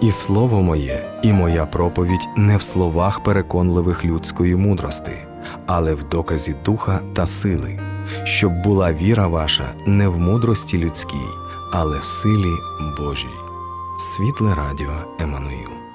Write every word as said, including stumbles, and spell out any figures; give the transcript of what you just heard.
І слово моє, і моя проповідь не в словах переконливих людської мудрости, але в доказі духа та сили, щоб була віра ваша не в мудрості людській, але в силі Божій. Світле радіо Еммануїл.